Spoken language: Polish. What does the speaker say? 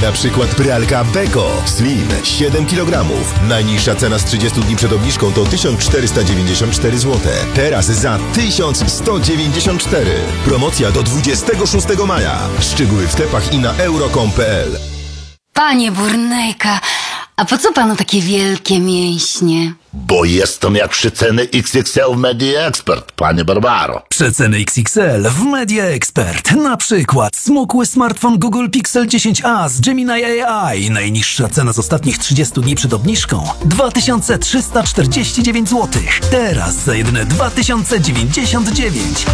Na przykład pralka Beko Slim 7 kg. Najniższa cena z 30 dni przed obniżką to 1494 zł. Teraz za 1194. Promocja do 26 maja. Szczegóły w sklepach i na euro.com.pl. Panie Burnejka, a po co panu takie wielkie mięśnie? Bo jestem jak przeceny XXL w Media Expert, panie Barbaro. Przeceny XXL w Media Expert. Na przykład smukły smartfon Google Pixel 10a z Gemini AI. Najniższa cena z ostatnich 30 dni przed obniżką 2349 zł. Teraz za jedyne 2099.